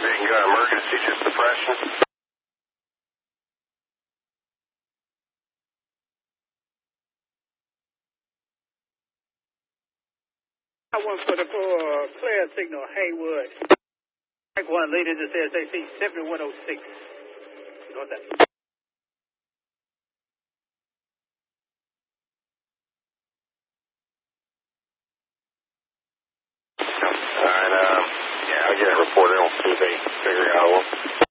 Being got emergency, just suppression. I want for the clear signal, Haywood. Mike 1, leading to SAC 7106. You know what that means? Alright, yeah, I'll get it reported. I don't see if they figure it out.